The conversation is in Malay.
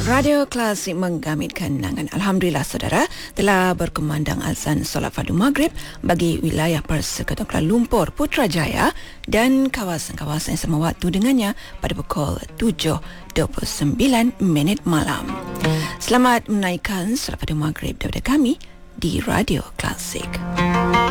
Radio Klasik menggamitkan kenangan. Alhamdulillah saudara, telah berkumandang azan solat fardu maghrib bagi wilayah Persekutuan Kuala Lumpur, Putrajaya dan kawasan-kawasan yang sama waktu dengannya pada pukul 7.29 malam. Selamat menaikkan solat fardu maghrib daripada kami di Radio Klasik.